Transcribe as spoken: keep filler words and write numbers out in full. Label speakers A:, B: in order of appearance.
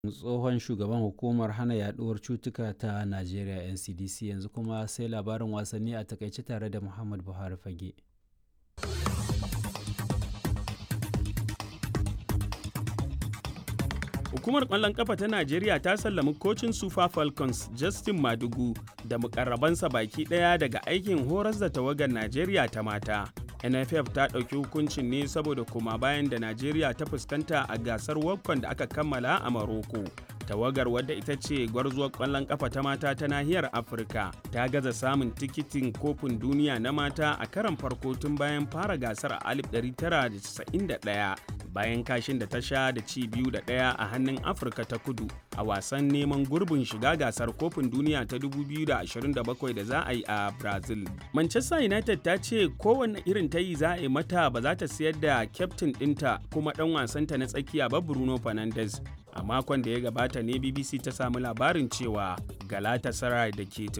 A: tsohon shugaban hukumar hana yaduwar cutuka ta Najeriya N C D C. Yanzu kuma sai labarin wasanni a takaice tare da Muhammad Buhari Fage.
B: Hukumar ƙwallon ƙafa ta Najeriya ta sallami kocin Super Falcons Justin Madugu da mukarrabansa baki ɗaya daga aikin horas da tawagar Najeriya ta mata. N F F ta ɗauki hukuncin ne saboda koma bayan da Najeriya ta fuskanta a gasar WAFCON da aka kammala a Maroko. Tawagar, wadda ita ce gwarzuwar ƙwallon ƙafa ta mata ta nahiyar Afirka, ta gaza samun tikitin kofin duniya na mata a karon farko tun bayan fara gasar a alif ɗari tara da casa'in da ɗaya. Bayan kashin da ta sha da ci biyu da ɗaya a hannun Afirka ta Kudu a wasan neman gurbin shiga gasar kofin duniya ta dubu biyu da ashirin da bakwai da za a yi a Brazil. Manchester United ta ce kowanne irin ta yi za a yi mata ba za ta sayar da kyaftin ɗinta kuma ɗan wasanta na tsakiya ba Bruno Fernandes. A makon da ya gabata ne B B C ta samu labarin cewa Galatasaray da ke